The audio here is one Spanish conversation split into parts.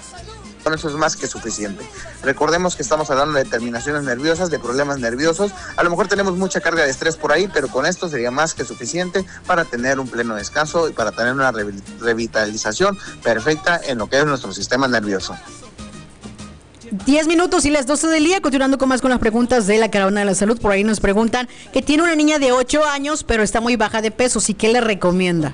Con eso es más que suficiente. Recordemos que estamos hablando de terminaciones nerviosas, de problemas nerviosos. A lo mejor tenemos mucha carga de estrés por ahí, pero con esto sería más que suficiente para tener un pleno descanso y para tener una revitalización perfecta en lo que es nuestro sistema nervioso. 10 minutos y las 12 del día, continuando con las preguntas de la Caravana de la Salud. Por ahí nos preguntan que tiene una niña de 8 años, pero está muy baja de peso, ¿y qué le recomienda?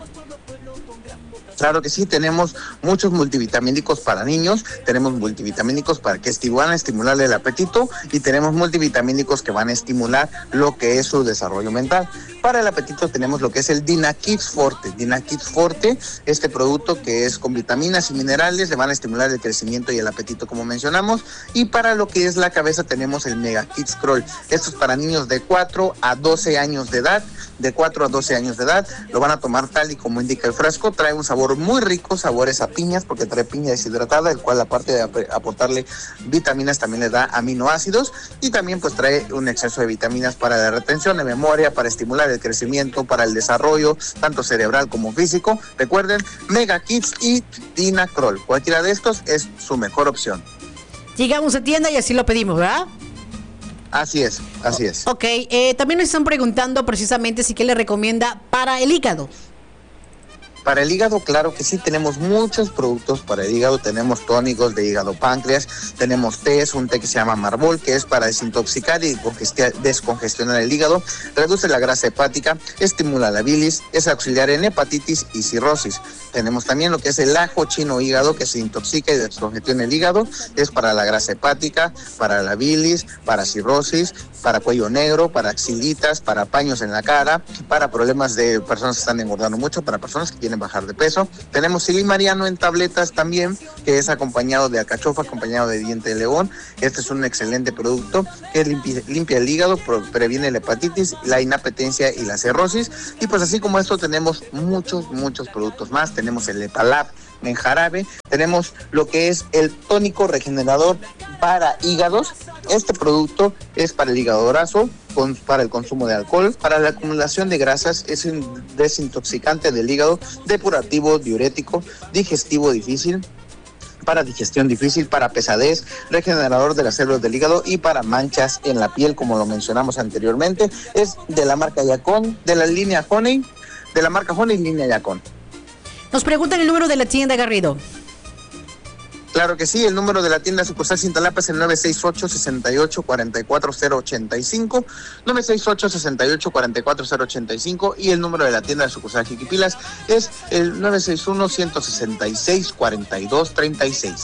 Claro que sí, tenemos muchos multivitamínicos para niños, tenemos multivitamínicos para que van a estimular el apetito y tenemos multivitamínicos que van a estimular lo que es su desarrollo mental. Para el apetito tenemos lo que es el Dinakids Forte. Dinakids Forte, este producto que es con vitaminas y minerales, le van a estimular el crecimiento y el apetito como mencionamos. Y para lo que es la cabeza tenemos el Mega Kids Scroll. Esto es para niños de 4 a 12 años de edad. De 4 a 12 años de edad, lo van a tomar tal y como indica el frasco. Trae un sabor muy rico, sabores a piñas, porque trae piña deshidratada, el cual aparte de aportarle vitaminas también le da aminoácidos, y también pues trae un exceso de vitaminas para la retención de memoria, para estimular el crecimiento, para el desarrollo tanto cerebral como físico. Recuerden, Mega Kids y Dinacrol, cualquiera de estos es su mejor opción. Llegamos a tienda y así lo pedimos, ¿verdad? Así es, así es. Ok, también nos están preguntando precisamente si qué le recomienda para el hígado. Para el hígado, claro que sí, tenemos muchos productos para el hígado. Tenemos tónicos de hígado páncreas, tenemos tés, un té que se llama Marbol, que es para desintoxicar y descongestionar el hígado, reduce la grasa hepática, estimula la bilis, es auxiliar en hepatitis y cirrosis. Tenemos también lo que es el ajo chino hígado, que se intoxica y descongestiona el hígado, es para la grasa hepática, para la bilis, para cirrosis, para cuello negro, para axilitas, para paños en la cara, para problemas de personas que están engordando mucho, para personas que quieren bajar de peso. Tenemos silimariano en tabletas también, que es acompañado de alcachofa, acompañado de diente de león. Este es un excelente producto que limpia el hígado, previene la hepatitis, la inapetencia y la cirrosis. Y pues así como esto tenemos muchos productos más. Tenemos el Epalab en jarabe, tenemos lo que es el tónico regenerador para hígados. Este producto es para el hígado graso, para el consumo de alcohol, para la acumulación de grasas, es un desintoxicante del hígado, depurativo, diurético, digestivo difícil, para digestión difícil, para pesadez, regenerador de las células del hígado y para manchas en la piel, como lo mencionamos anteriormente. Es de la marca Yacon, de la línea Honey, de la marca Honey, línea Yacon. Nos preguntan el número de la tienda, Garrido. Claro que sí, el número de la tienda sucursal Cintalapa es el 968-68-44-085, 968-68-44-085, y el número de la tienda de sucursal Jiquipilas es el 961-166-4236,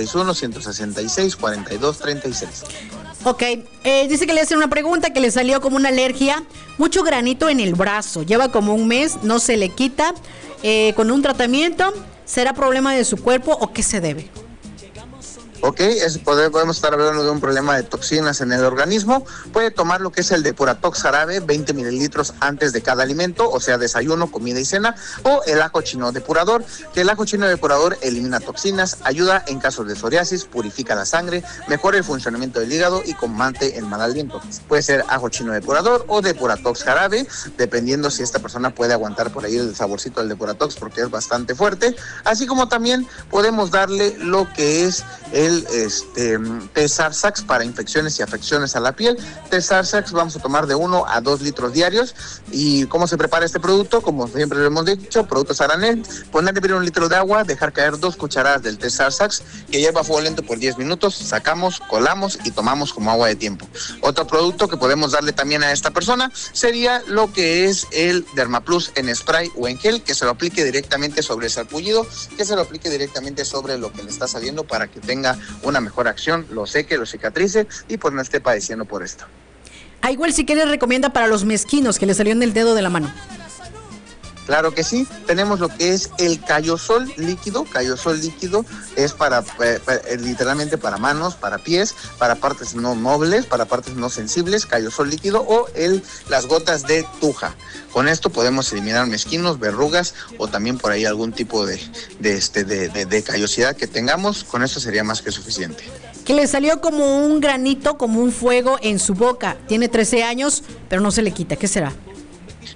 961-166-4236. Ok, dice que le hacen una pregunta, que le salió como una alergia, mucho granito en el brazo, lleva como un mes, no se le quita, con un tratamiento, ¿será problema de su cuerpo o qué se debe? Ok, podemos estar hablando de un problema de toxinas en el organismo. Puede tomar lo que es el Depuratox jarabe, 20 mililitros antes de cada alimento, o sea, desayuno, comida y cena, o el ajo chino depurador, que el ajo chino depurador elimina toxinas, ayuda en casos de psoriasis, purifica la sangre, mejora el funcionamiento del hígado y combate el mal aliento. Puede ser ajo chino depurador o Depuratox jarabe, dependiendo si esta persona puede aguantar por ahí el saborcito del Depuratox, porque es bastante fuerte. Así como también podemos darle lo que es el T-Sarsax para infecciones y afecciones a la piel. T-Sarsax vamos a tomar de 1 a 2 litros diarios. ¿Y cómo se prepara este producto? Como siempre lo hemos dicho, productos a granel, ponerle bien 1 litro de agua, dejar caer 2 cucharadas del T-Sarsax, que lleva a fuego lento por 10 minutos, sacamos, colamos y tomamos como agua de tiempo. Otro producto que podemos darle también a esta persona sería lo que es el Dermaplus en spray o en gel, que se lo aplique directamente sobre el sarpullido, que se lo aplique directamente sobre lo que le está saliendo para que tenga una mejor acción, lo seque, lo cicatrice y pues no esté padeciendo por esto. Igual si quiere recomienda para los mezquinos que le salió en el dedo de la mano. Claro que sí, tenemos lo que es el Cayosol líquido. Cayosol líquido es para literalmente para manos, para pies, para partes no nobles, para partes no sensibles, Cayosol líquido, o las gotas de Tuja. Con esto podemos eliminar mezquinos, verrugas o también por ahí algún tipo de callosidad que tengamos. Con esto sería más que suficiente. Que le salió como un granito, como un fuego en su boca. Tiene 13 años, pero no se le quita. ¿Qué será?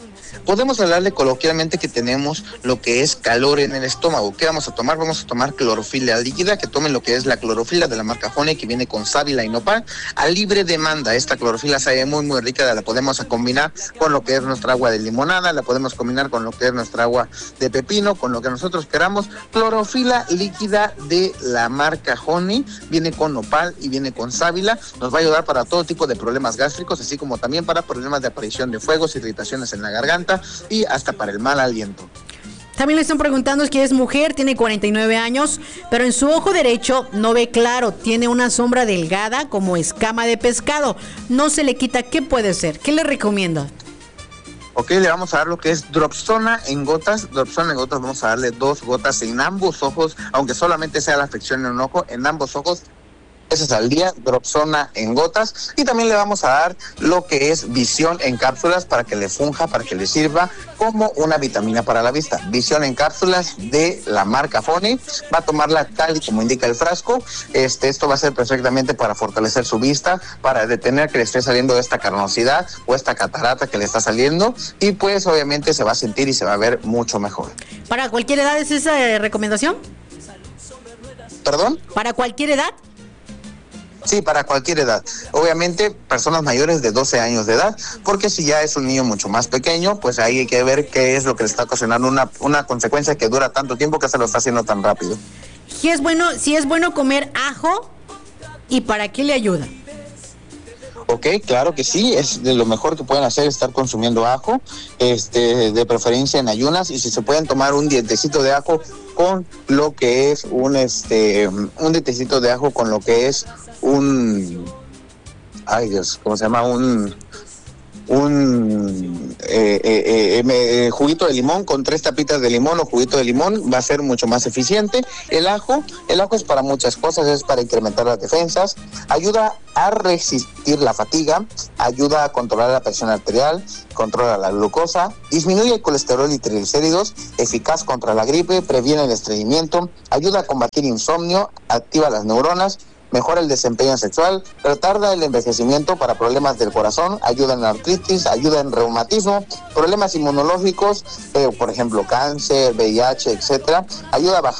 Podemos hablarle coloquialmente que tenemos lo que es calor en el estómago. ¿Qué vamos a tomar? Vamos a tomar clorofila líquida, que tomen lo que es la clorofila de la marca Honey, que viene con sábila y nopal, a libre demanda. Esta clorofila sabe muy, muy rica, la podemos combinar con lo que es nuestra agua de limonada, la podemos combinar con lo que es nuestra agua de pepino, con lo que nosotros queramos. Clorofila líquida de la marca Honey, viene con nopal y viene con sábila, nos va a ayudar para todo tipo de problemas gástricos, así como también para problemas de aparición de fuegos, irritaciones en la garganta y hasta para el mal aliento. También le están preguntando que es mujer, tiene 49 años, pero en su ojo derecho no ve claro, tiene una sombra delgada como escama de pescado, no se le quita. ¿Qué puede ser? ¿Qué le recomienda? Ok, le vamos a dar lo que es Dropsona en gotas. Dropsona en gotas, vamos a darle 2 gotas en ambos ojos, aunque solamente sea la afección en un ojo, en ambos ojos. Veces al día, Dropsona en gotas, y también le vamos a dar lo que es Visión en cápsulas para que le funja, para que le sirva como una vitamina para la vista. Visión en cápsulas de la marca Honey, va a tomarla tal y como indica el frasco. Esto va a ser perfectamente para fortalecer su vista, para detener que le esté saliendo esta carnosidad o esta catarata que le está saliendo, y pues obviamente se va a sentir y se va a ver mucho mejor. ¿Para cualquier edad es esa recomendación? ¿Perdón? ¿Para cualquier edad? Sí, para cualquier edad. Obviamente, personas mayores de 12 años de edad, porque si ya es un niño mucho más pequeño, pues ahí hay que ver qué es lo que le está ocasionando una consecuencia que dura tanto tiempo, que se lo está haciendo tan rápido. Si es bueno comer ajo, ¿y para qué le ayuda? Ok, claro que sí, es de lo mejor que pueden hacer, estar consumiendo ajo, de preferencia en ayunas, y si se pueden tomar un dientecito de ajo con lo que es un dientecito de ajo con lo que es ay Dios, ¿cómo se llama? Juguito de limón con 3 tapitas de limón o juguito de limón va a ser mucho más eficiente. El ajo es para muchas cosas, es para incrementar las defensas, ayuda a resistir la fatiga, ayuda a controlar la presión arterial, controla la glucosa, disminuye el colesterol y triglicéridos, eficaz contra la gripe, previene el estreñimiento, ayuda a combatir insomnio, activa las neuronas, mejora el desempeño sexual, retarda el envejecimiento para problemas del corazón, ayuda en artritis, ayuda en reumatismo, problemas inmunológicos, por ejemplo cáncer, VIH, etcétera, ayuda a bajar